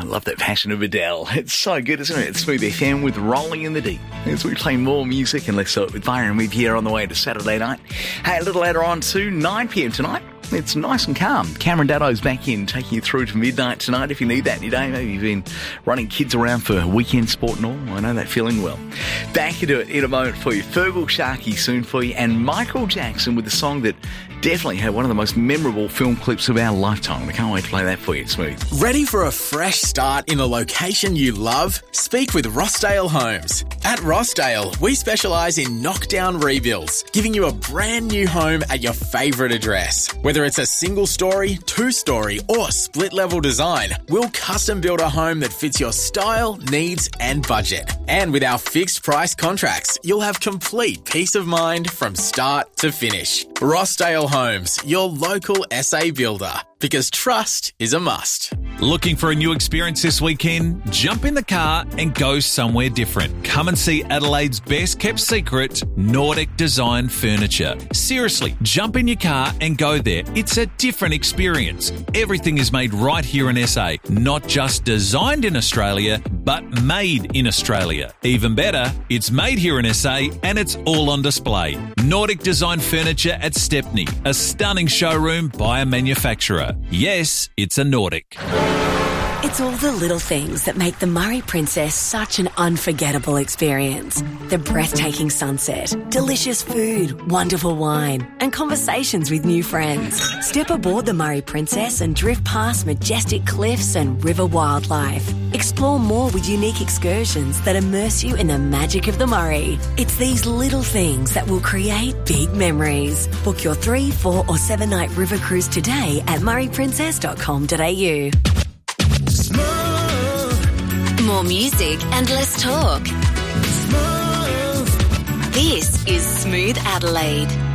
love that passion of Adele. It's so good, isn't it? It's Smooth FM with Rolling in the Deep. As we play more music and less of it with Byron Weeb here on the way to Saturday night. Hey, a little later on to 9 p.m. tonight. It's nice and calm. Cameron Daddo's back in, taking you through to midnight tonight if you need that in your day. Maybe you've been running kids around for weekend sport and all. I know that feeling well. Back into it in a moment for you. Fergal Sharkey soon for you. And Michael Jackson with a song that definitely had one of the most memorable film clips of our lifetime. I can't wait to play that for you. It's Smooth. Ready for a fresh start in a location you love? Speak with Rossdale Homes. At Rossdale, we specialise in knockdown rebuilds, giving you a brand new home at your favourite address. Whether it's a single story, two-story or split level design, we'll custom build a home that fits your style, needs and budget. And with our fixed price contracts, you'll have complete peace of mind from start to finish. Rossdale Homes, your local SA builder. Because trust is a must. Looking for a new experience this weekend? Jump in the car and go somewhere different. Come and see Adelaide's best kept secret, Nordic Design Furniture. Seriously, jump in your car and go there. It's a different experience. Everything is made right here in SA. Not just designed in Australia, but made in Australia. Even better, it's made here in SA and it's all on display. Nordic Design Furniture at Stepney, a stunning showroom by a manufacturer. Yes, it's a Nordic. It's all the little things that make the Murray Princess such an unforgettable experience. The breathtaking sunset, delicious food, wonderful wine, and conversations with new friends. Step aboard the Murray Princess and drift past majestic cliffs and river wildlife. Explore more with unique excursions that immerse you in the magic of the Murray. It's these little things that will create big memories. Book your 3, 4 or 7 night river cruise today at murrayprincess.com.au. More music and less talk. This is Smooth Adelaide.